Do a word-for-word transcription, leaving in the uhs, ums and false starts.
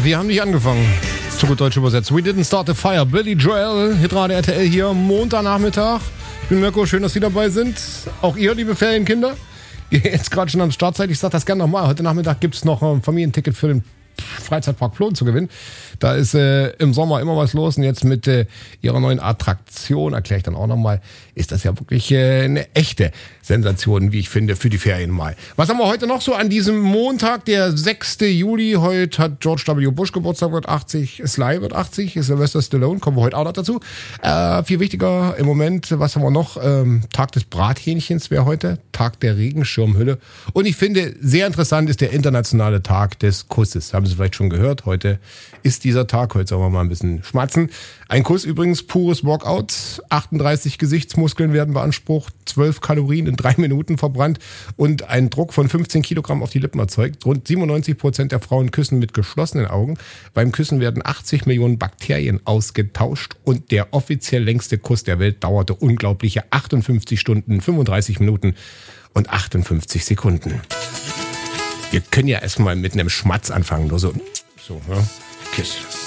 wir haben nicht angefangen. Zu gut deutsch übersetzt. We didn't start the fire. Billy Joel, Hitradio R T L hier, Montagnachmittag. Ich bin Mirko, schön, dass Sie dabei sind. Auch ihr, liebe Ferienkinder. Jetzt gerade schon am Startzeit. Ich sage das gerne nochmal. Heute Nachmittag gibt es noch ein Familienticket für den Freizeitpark Flohen zu gewinnen. Da ist äh, im Sommer immer was los und jetzt mit äh, ihrer neuen Attraktion, erkläre ich dann auch nochmal, ist das ja wirklich äh, eine echte Sensation, wie ich finde, für die Ferien mal. Was haben wir heute noch so an diesem Montag, der sechster Juli? Heute hat George W. Bush Geburtstag, wird achtzig, Sly wird achtzig, Sylvester Stallone, kommen wir heute auch noch dazu. Äh, viel wichtiger im Moment, was haben wir noch? Ähm, Tag des Brathähnchens wäre heute, Tag der Regenschirmhülle. Und ich finde, sehr interessant ist der internationale Tag des Kusses. Haben Sie vielleicht schon gehört, heute ist dieser Tag, heute sollen wir mal ein bisschen schmatzen. Ein Kuss übrigens, pures Workout, achtunddreißig Gesichtsmuskeln werden beansprucht, zwölf Kalorien in drei Minuten verbrannt und ein Druck von fünfzehn Kilogramm auf die Lippen erzeugt. Rund siebenundneunzig Prozent der Frauen küssen mit geschlossenen Augen. Beim Küssen werden achtzig Millionen Bakterien ausgetauscht und der offiziell längste Kuss der Welt dauerte unglaubliche achtundfünfzig Stunden, fünfunddreißig Minuten und achtundfünfzig Sekunden. Wir können ja erstmal mit einem Schmatz anfangen, nur so, so, ja. Kiss.